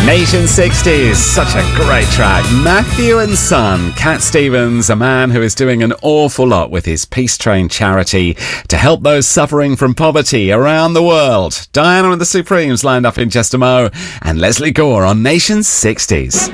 Nation 60s, such a great track. Matthew and Son, Cat Stevens, a man who is doing an awful lot with his Peace Train charity to help those suffering from poverty around the world. Diana and the Supremes lined up in just a mo, and Leslie Gore on Nation 60s.